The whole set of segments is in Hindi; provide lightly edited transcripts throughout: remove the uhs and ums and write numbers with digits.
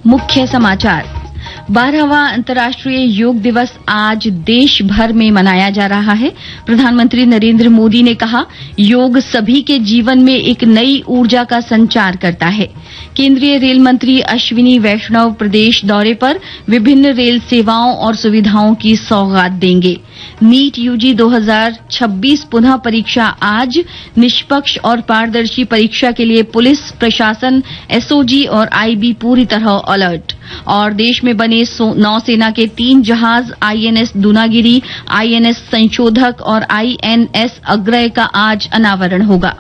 मुख्य समाचार। 12वां अंतर्राष्ट्रीय योग दिवस आज देश भर में मनाया जा रहा है। प्रधानमंत्री नरेंद्र मोदी ने कहा, योग सभी के जीवन में एक नई ऊर्जा का संचार करता है। केंद्रीय रेल मंत्री अश्विनी वैष्णव प्रदेश दौरे पर विभिन्न रेल सेवाओं और सुविधाओं की सौगात देंगे। नीट यूजी 2026 पुनः परीक्षा आज। निष्पक्ष और पारदर्शी परीक्षा के लिए पुलिस प्रशासन, एसओजी और आईबी पूरी तरह अलर्ट। और देश में बने नौसेना के 3 जहाज आईएनएस दूनागिरी, आईएनएस संशोधक और आईएनएस अग्रय का आज अनावरण होगा।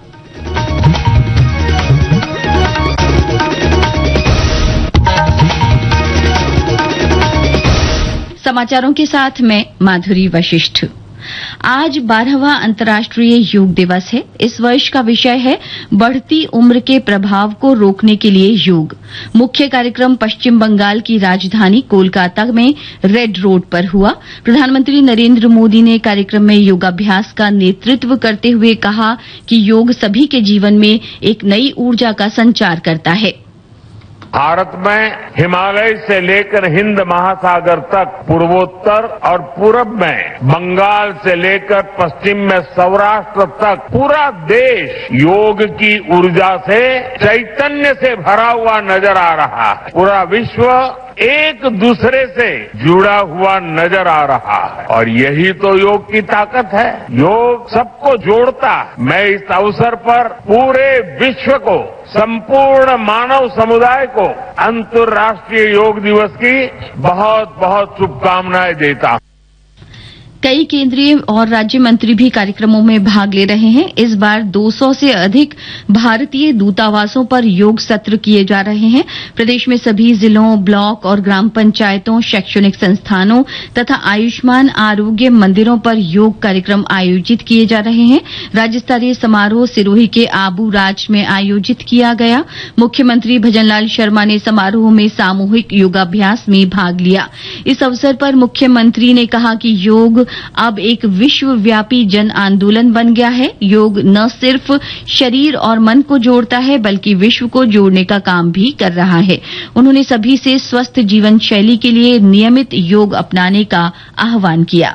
समाचारों के साथ मैं माधुरी वशिष्ठ। आज 12वां अंतर्राष्ट्रीय योग दिवस है। इस वर्ष का विषय है बढ़ती उम्र के प्रभाव को रोकने के लिए योग। मुख्य कार्यक्रम पश्चिम बंगाल की राजधानी कोलकाता में रेड रोड पर हुआ। प्रधानमंत्री नरेंद्र मोदी ने कार्यक्रम में योगाभ्यास का नेतृत्व करते हुए कहा कि योग सभी के जीवन में एक नई ऊर्जा का संचार करता है। भारत में हिमालय से लेकर हिंद महासागर तक, पूर्वोत्तर और पूरब में बंगाल से लेकर पश्चिम में सौराष्ट्र तक पूरा देश योग की ऊर्जा से, चैतन्य से भरा हुआ नजर आ रहा है। पूरा विश्व एक दूसरे से जुड़ा हुआ नजर आ रहा है और यही तो योग की ताकत है। योग सबको जोड़ता है। मैं इस अवसर पर पूरे विश्व को, संपूर्ण मानव समुदाय को अंतर्राष्ट्रीय योग दिवस की बहुत बहुत शुभकामनाएं देता हूं। कई केंद्रीय और राज्य मंत्री भी कार्यक्रमों में भाग ले रहे हैं। इस बार 200 से अधिक भारतीय दूतावासों पर योग सत्र किए जा रहे हैं। प्रदेश में सभी जिलों, ब्लॉक और ग्राम पंचायतों, शैक्षणिक संस्थानों तथा आयुष्मान आरोग्य मंदिरों पर योग कार्यक्रम आयोजित किए जा रहे हैं। राज्य स्तरीय समारोह सिरोही के आबू राज में आयोजित किया गया। मुख्यमंत्री भजनलाल शर्मा ने समारोह में सामूहिक योगाभ्यास में भाग लिया। इस अवसर पर मुख्यमंत्री ने कहा कि योग अब एक विश्वव्यापी जन आंदोलन बन गया है। योग न सिर्फ शरीर और मन को जोड़ता है बल्कि विश्व को जोड़ने का काम भी कर रहा है। उन्होंने सभी से स्वस्थ जीवन शैली के लिए नियमित योग अपनाने का आह्वान किया।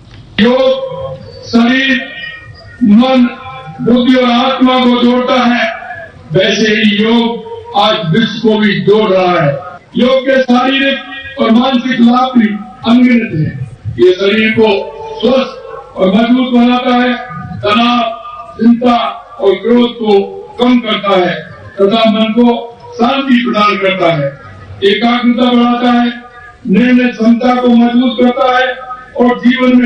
योग शरीर, मन, बुद्धि और आत्मा को जोड़ता है, वैसे ही योग आज विश्व को भी जोड़ रहा है। योग के शारीरिक और मानसिक लाभ भी अनगिनत है। ये शरीर को स्वस्थ और मजबूत बनाता है, तनाव, चिंता और क्रोध को कम करता है तथा मन को शांति प्रदान करता है, एकाग्रता बढ़ाता है, निर्णय क्षमता को मजबूत करता है और जीवन में